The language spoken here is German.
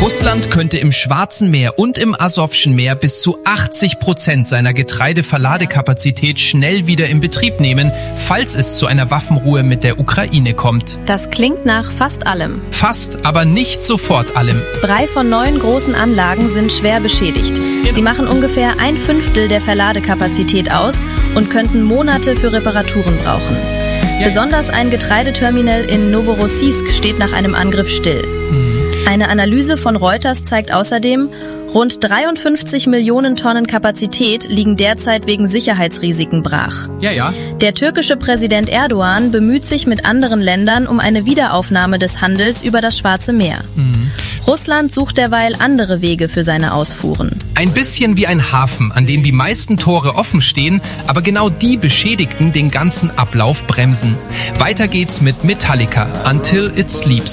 Russland könnte im Schwarzen Meer und im Asowschen Meer bis zu 80% seiner Getreideverladekapazität schnell wieder in Betrieb nehmen, falls es zu einer Waffenruhe mit der Ukraine kommt. Das klingt nach fast allem. Fast, aber nicht sofort allem. 3 von 9 großen Anlagen sind schwer beschädigt. Sie machen ungefähr 1/5 der Verladekapazität aus und könnten Monate für Reparaturen brauchen. Besonders ein Getreideterminal in Novorossiysk steht nach einem Angriff still. Eine Analyse von Reuters zeigt außerdem, rund 53 Millionen Tonnen Kapazität liegen derzeit wegen Sicherheitsrisiken brach. Der türkische Präsident Erdogan bemüht sich mit anderen Ländern um eine Wiederaufnahme des Handels über das Schwarze Meer. Russland sucht derweil andere Wege für seine Ausfuhren. Ein bisschen wie ein Hafen, an dem die meisten Tore offen stehen, aber genau die Beschädigten den ganzen Ablauf bremsen. Weiter geht's mit Metallica, Until It Sleeps.